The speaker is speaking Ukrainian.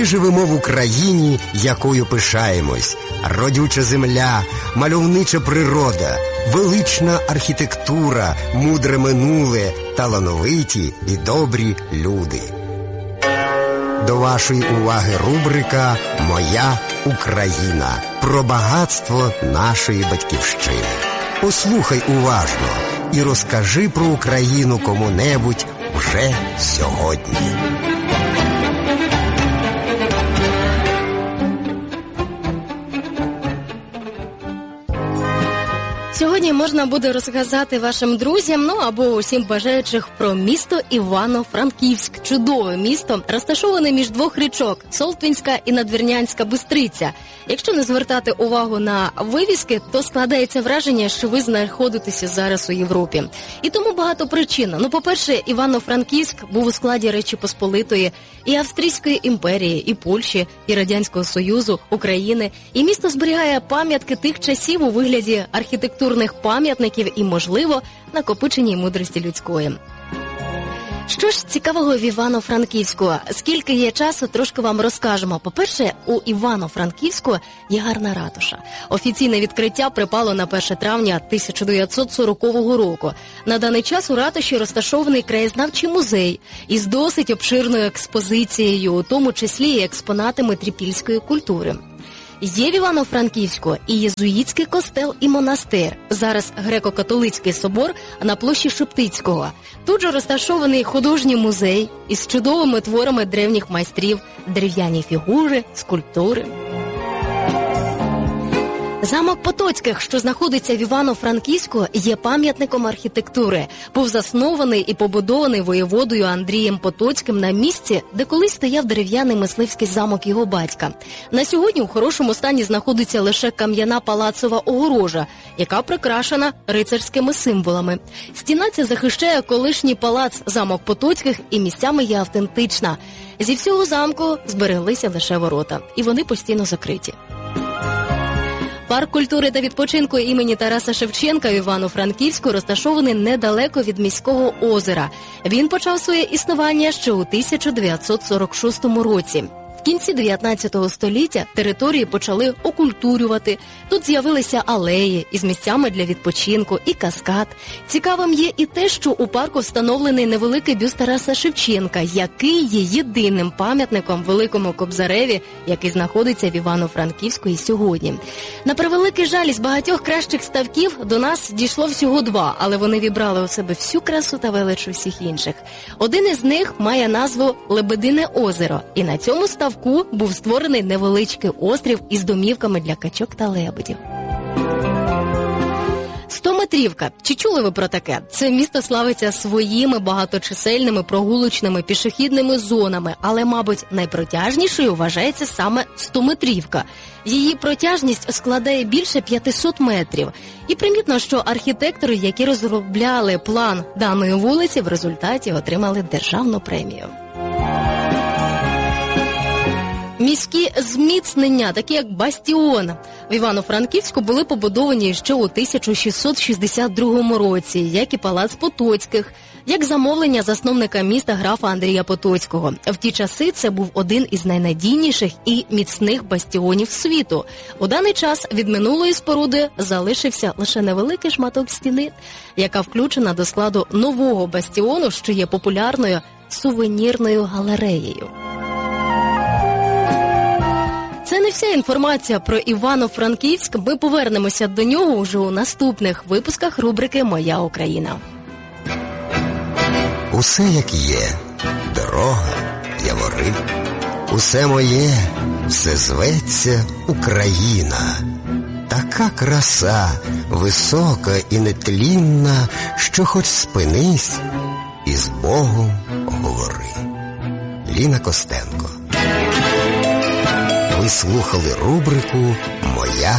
живемо в Україні, якою пишаємось. Родюча земля, мальовнича природа, велична архітектура, мудре минуле, талановиті і добрі люди. До вашої уваги рубрика «Моя Україна» про багатство нашої батьківщини. Послухай уважно і розкажи про Україну кому-небудь вже сьогодні. Сьогодні можна буде розказати вашим друзям, або усім бажаючих про місто Івано-Франківськ. Чудове місто, розташоване між двох річок – Солтвінська і Надвірнянська Бистриця. Якщо не звертати увагу на вивіски, то складається враження, що ви знаходитеся зараз у Європі. І тому багато причин. По-перше, Івано-Франківськ був у складі Речі Посполитої і Австрійської імперії, і Польщі, і Радянського Союзу, України. І місто зберігає пам'ятки тих часів у вигляді архітектурних пам'ятників і, можливо, накопиченій мудрості людської. Що ж цікавого в Івано-Франківську? Скільки є часу, трошки вам розкажемо. По-перше, у Івано-Франківську є гарна ратуша. Офіційне відкриття припало на 1 травня 1940 року. На даний час у ратуші розташований краєзнавчий музей із досить обширною експозицією, у тому числі і експонатами трипільської культури. Є в Івано-Франківську і єзуїтський костел і монастир. Зараз греко-католицький собор на площі Шептицького. Тут же розташований художній музей із чудовими творами древніх майстрів, дерев'яні фігури, скульптури. Замок Потоцьких, що знаходиться в Івано-Франківську, є пам'ятником архітектури. Був заснований і побудований воєводою Андрієм Потоцьким на місці, де колись стояв дерев'яний мисливський замок його батька. На сьогодні у хорошому стані знаходиться лише кам'яна палацова огорожа, яка прикрашена рицарськими символами. Стіна ця захищає колишній палац замок Потоцьких і місцями є автентична. Зі всього замку збереглися лише ворота, і вони постійно закриті. Парк культури та відпочинку імені Тараса Шевченка в Івано-Франківську розташований недалеко від міського озера. Він почав своє існування ще у 1946 році. В кінці 19 століття території почали окультурювати. Тут з'явилися алеї із місцями для відпочинку і каскад. Цікавим є і те, що у парку встановлений невеликий бюст Тараса Шевченка, який є єдиним пам'ятником Великому Кобзареві, який знаходиться в Івано-Франківську і сьогодні. На превеликий жаль, із багатьох кращих ставків до нас дійшло всього 2, але вони вібрали у себе всю красу та велич усіх інших. Один із них має назву Лебедине озеро, і на цьому ставку був створений невеличкий острів із домівками для качок та лебедів. 100-метрівка. Чи чули ви про таке? Це місто славиться своїми багаточисельними прогулочними пішохідними зонами, але, мабуть, найпротяжнішою вважається саме 100-метрівка. Її протяжність складає більше 500 метрів. І примітно, що архітектори, які розробляли план даної вулиці, в результаті отримали державну премію. Міські зміцнення, такі як Бастіон, в Івано-Франківську були побудовані ще у 1662 році, як і Палац Потоцьких, як замовлення засновника міста графа Андрія Потоцького. В ті часи це був один із найнадійніших і міцних бастіонів світу. У даний час від минулої споруди залишився лише невеликий шматок стіни, яка включена до складу нового бастіону, що є популярною сувенірною галереєю. Це не вся інформація про Івано-Франківськ. Ми повернемося до нього вже у наступних випусках рубрики «Моя Україна». Усе як є, дорога, явори. Усе моє, все зветься Україна. Така краса, висока і нетлінна, що хоч спинись і з Богом говори. Ліна Костенко. Ви слухали рубрику «Моя